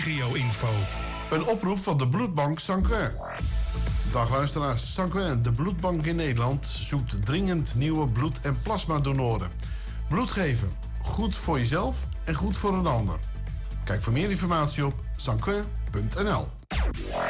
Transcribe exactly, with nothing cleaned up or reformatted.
regio-info. Een oproep van de bloedbank Sanquin. Dag luisteraars, Sanquin, de bloedbank in Nederland, zoekt dringend nieuwe bloed- en plasmadonoren. Bloed geven, goed voor jezelf en goed voor een ander. Kijk voor meer informatie op sanquin punt n l.